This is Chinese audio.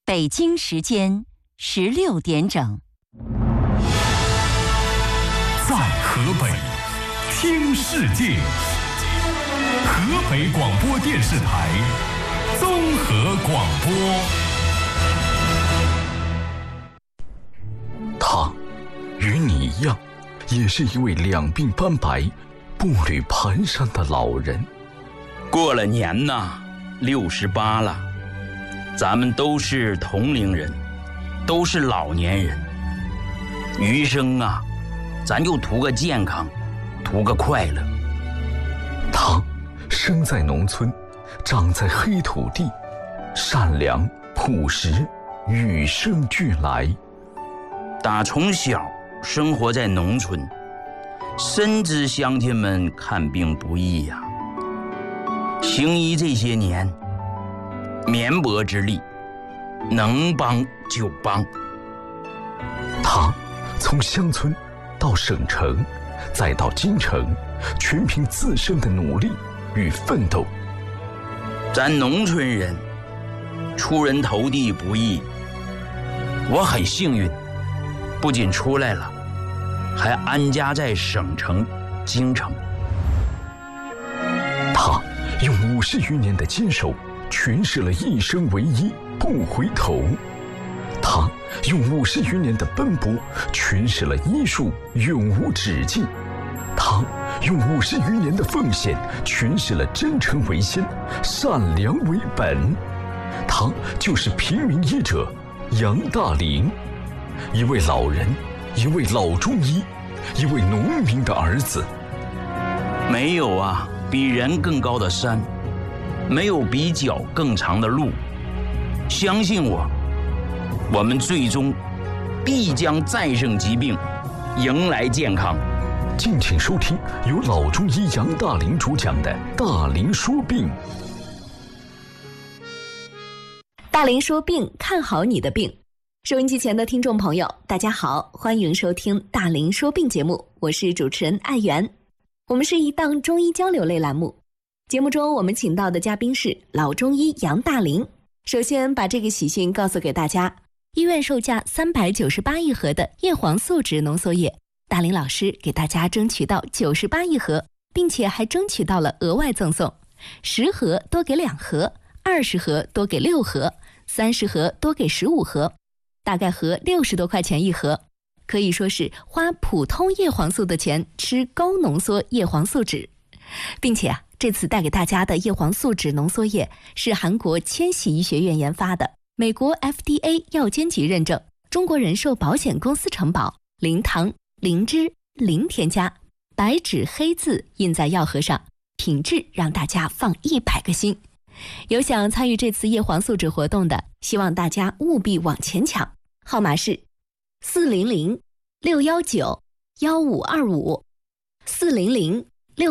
北京时间16点整。 在河北听世界，河北广播电视台综合广播。他与你一样，也是一位两鬓斑白、步履蹒跚的老人。 过了年呐，68了，咱们都是同龄人，都是老年人。余生啊，咱就图个健康，图个快乐。 他生在农村，长在黑土地，善良朴实，与生俱来。 打从小生活在农村，深知乡亲们看病不易呀。行医这些年，绵薄之力，能帮就帮。 他从乡村到省城，再到京城，全凭自身的努力与奋斗。 咱农村人出人头地不易，我很幸运，不仅出来了，还安家在省城京城。 他用50余年的坚守，诠释了一生为一，不回头。他用50余年的奔波，诠释了医术永无止境。他用50余年的奉献，诠释了真诚为先，善良为本。他就是平民医者杨大林，一位老人，一位老中医，一位农民的儿子。 没有啊比人更高的山，没有比脚更长的路。相信我，我们最终必将战胜疾病，迎来健康。 敬请收听由老中医杨大林主讲的《大林说病》。 大林说病，看好你的病。收音机前的听众朋友，大家好，欢迎收听大林说病节目，我是主持人艾媛。我们是一档中医交流类栏目，节目中我们请到的嘉宾是老中医杨大林。首先把这个喜讯告诉给大家，医院售价398一盒的叶黄素酯浓缩液，大林老师给大家争取到98一盒，并且还争取到了额外赠送10盒多给2盒，20盒多给6盒，30盒多给15盒，大概合60多块钱一盒，可以说是花普通叶黄素的钱吃高浓缩叶黄素酯。并且这次带给大家的叶黄素酯浓缩液是韩国千禧医学院研发的，美国 FDA 药监局认证，中国人寿保险公司承保，零糖、零脂、零添加，白纸黑字印在药盒上，品质让大家放100个心。有想参与这次叶黄素酯活动的，希望大家务必往前抢，号码是400-619-1525 400-619-1525。